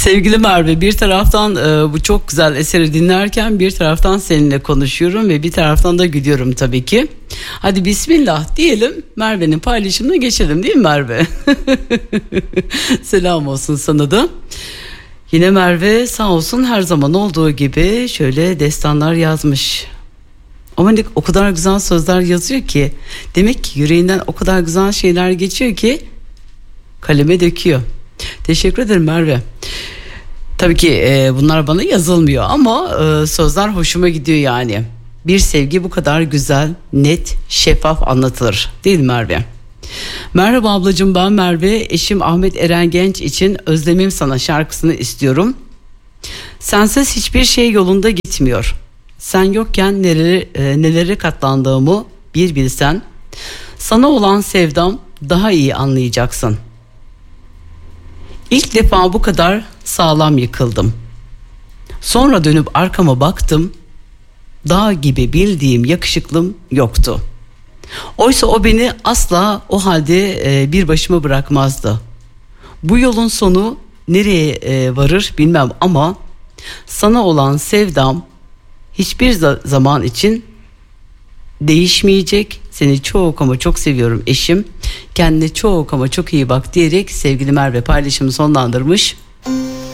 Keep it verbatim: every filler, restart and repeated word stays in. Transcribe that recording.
Sevgili Merve, bir taraftan e, bu çok güzel eseri dinlerken bir taraftan seninle konuşuyorum ve bir taraftan da gülüyorum tabii ki. Hadi bismillah diyelim, Merve'nin paylaşımına geçelim, değil mi Merve? Selam olsun sana da. Yine Merve sağ olsun her zaman olduğu gibi şöyle destanlar yazmış. Ama ne, o kadar güzel sözler yazıyor ki, demek ki yüreğinden o kadar güzel şeyler geçiyor ki kaleme döküyor. Teşekkür ederim Merve. Tabii ki e, bunlar bana yazılmıyor ama e, sözler hoşuma gidiyor yani. Bir sevgi bu kadar güzel, net, şeffaf anlatılır, değil mi Merve? Merhaba ablacığım, ben Merve. Eşim Ahmet Eren Genç için Özlemim Sana şarkısını istiyorum. Sensiz hiçbir şey yolunda gitmiyor. Sen yokken neleri, e, nelere katlandığımı bir bilsen. Sana olan sevdam daha iyi anlayacaksın. İlk defa bu kadar sağlam yıkıldım. Sonra dönüp arkama baktım. Dağ gibi bildiğim yakışıklım yoktu. Oysa o beni asla o halde e, bir başıma bırakmazdı. Bu yolun sonu nereye e, varır bilmem ama sana olan sevdam hiçbir za- zaman için değişmeyecek. Seni çok ama çok seviyorum eşim. Kendine çok ama çok iyi bak diyerek sevgili Merve paylaşımı sonlandırmış.